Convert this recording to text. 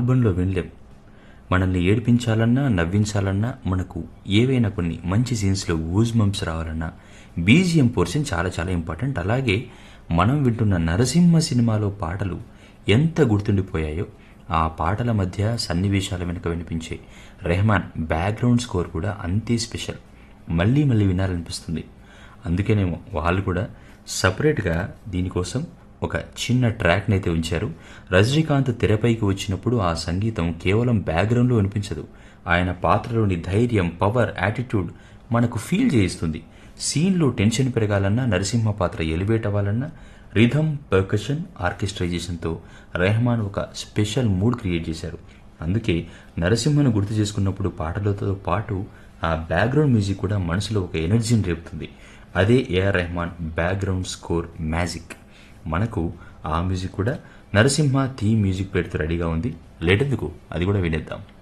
ఆల్బంలో వినలేం. మనల్ని ఏడిపించాలన్నా, నవ్వించాలన్నా, మనకు ఏవైనా కొన్ని మంచి సీన్స్లో గూజ్ బంప్స్ రావాలన్నా బీజిఎం పోర్షన్ చాలా చాలా ఇంపార్టెంట్. అలాగే మనం వింటున్న నరసింహ సినిమాలో పాటలు ఎంత గుర్తుండిపోయాయో ఆ పాటల మధ్య సన్నివేశాల వెనుక వినిపించే రెహమాన్ బ్యాక్గ్రౌండ్ స్కోర్ కూడా అంతే స్పెషల్. మళ్ళీ మళ్ళీ వినాలనిపిస్తుంది. అందుకేనేమో వాళ్ళు కూడా సపరేట్గా దీనికోసం ఒక చిన్న ట్రాక్ని అయితే ఉంచారు. రజనీకాంత్ తెరపైకి వచ్చినప్పుడు ఆ సంగీతం కేవలం బ్యాక్గ్రౌండ్లో వినిపించదు. ఆయన పాత్రలోని ధైర్యం, పవర్, యాటిట్యూడ్ మనకు ఫీల్ చేయిస్తుంది. సీన్లో టెన్షన్ పెరగాలన్నా, నరసింహ పాత్ర ఎలివేట్ అవ్వాలన్నా రిథమ్, పర్కషన్, ఆర్కెస్ట్రైజేషన్తో రెహమాన్ ఒక స్పెషల్ మూడ్ క్రియేట్ చేశారు. అందుకే నరసింహను గుర్తు చేసుకున్నప్పుడు పాటలతో పాటు ఆ బ్యాక్గ్రౌండ్ మ్యూజిక్ కూడా మనసులో ఒక ఎనర్జీని రేపుతుంది. అదే AR Rahman background score magic. మనకు ఆ మ్యూజిక్ కూడా నరసింహ థీమ్ మ్యూజిక్ పెడుతూ రెడీగా ఉంది. లేటెందుకు అది కూడా వినేద్దాం.